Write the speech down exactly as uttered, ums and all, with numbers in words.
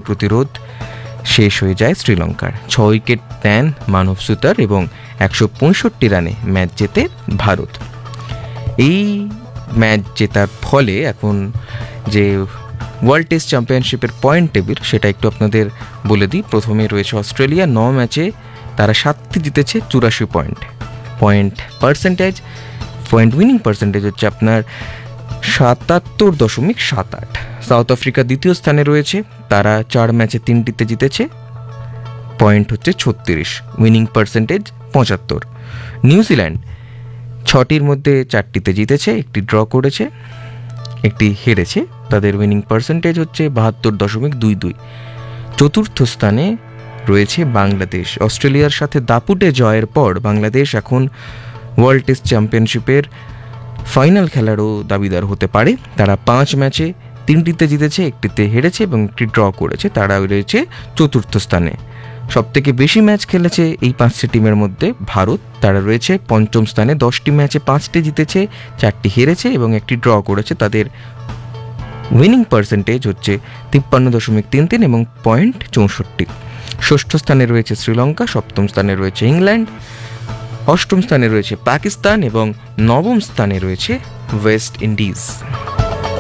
প্রতিরোধ শেষ হয়ে যায় শ্রীলঙ্কার। ছ উইকেট নেন মানভ সুতার এবং একশো পঁয়ষট্টি রানে ম্যাচ জেতে ভারত। এই ম্যাচ জেতার ফলে এখন যে ওয়ার্ল্ড টেস্ট চ্যাম্পিয়নশিপের পয়েন্ট টেবিল সেটা একটু আপনাদের বলে দিই। প্রথমে রয়েছে অস্ট্রেলিয়া, ন ম্যাচে তারা সাতটি জিতেছে, চুরাশি point. Point percentage point winning percentage হচ্ছে আপনার সাতাত্তর দশমিক সাত আট। সাউথ আফ্রিকা দ্বিতীয় স্থানে রয়েছে, তারা চার ম্যাচে তিনটিতে জিতেছে, পয়েন্ট হচ্ছে ছত্রিশ, উইনিং পার্সেন্টেজ পঁচাত্তর। নিউজিল্যান্ড ছটির মধ্যে চারটিতে জিতেছে, একটি ড্র করেছে, একটি হেরেছে, তাদের উইনিং পার্সেন্টেজ হচ্ছে বাহাত্তর দশমিক দুই দুই। চতুর্থ স্থানে রয়েছে বাংলাদেশ। অস্ট্রেলিয়ার সাথে দাপুটে জয়ের পর বাংলাদেশ এখন ওয়ার্ল্ড টেস্ট চ্যাম্পিয়নশিপের ফাইনাল খেলারও দাবিদার হতে পারে। তারা পাঁচ ম্যাচে তিনটিতে জিতেছে, একটিতে হেরেছে এবং একটি ড্র করেছে, তারা রয়েছে চতুর্থ স্থানে। সবথেকে বেশি ম্যাচ খেলেছে এই পাঁচটি টিমের মধ্যে ভারত, তারা রয়েছে পঞ্চম স্থানে। দশটি ম্যাচে পাঁচটি জিতেছে, চারটি হেরেছে এবং একটি ড্র করেছে, তাদের উইনিং পার্সেন্টেজ হচ্ছে তিপ্পান্ন দশমিক তিন তিন এবং পয়েন্ট চৌষট্টি। ষষ্ঠ স্থানে রয়েছে শ্রীলঙ্কা, সপ্তম স্থানে রয়েছে ইংল্যান্ড, অষ্টম স্থানে রয়েছে পাকিস্তান এবং নবম স্থানে রয়েছে ওয়েস্ট ইন্ডিজ।